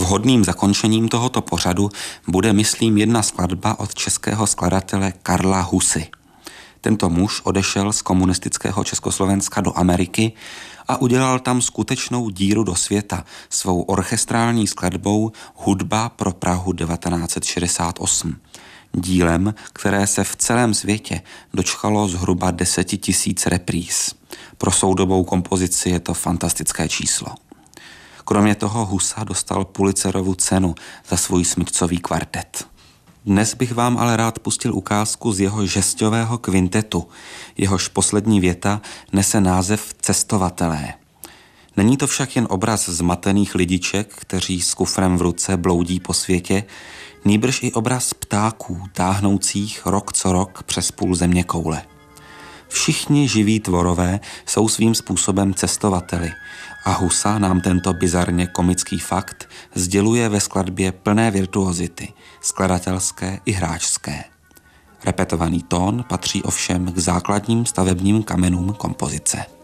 Vhodným zakončením tohoto pořadu bude, myslím, jedna skladba od českého skladatele Karla Husy. Tento muž odešel z komunistického Československa do Ameriky a udělal tam skutečnou díru do světa svou orchestrální skladbou Hudba pro Prahu 1968. Dílem, které se v celém světě dočkalo zhruba 10 000 repríz. Pro soudobou kompozici je to fantastické číslo. Kromě toho Husa dostal Pulitzerovu cenu za svůj smyčcový kvartet. Dnes bych vám ale rád pustil ukázku z jeho žesťového kvintetu. Jehož poslední věta nese název Cestovatelé. Není to však jen obraz zmatených lidiček, kteří s kufrem v ruce bloudí po světě, nýbrž i obraz ptáků táhnoucích rok co rok přes půl zeměkoule. Všichni živí tvorové jsou svým způsobem cestovateli a Husa nám tento bizarně komický fakt sděluje ve skladbě plné virtuozity, skladatelské i hráčské. Repetovaný tón patří ovšem k základním stavebním kamenům kompozice.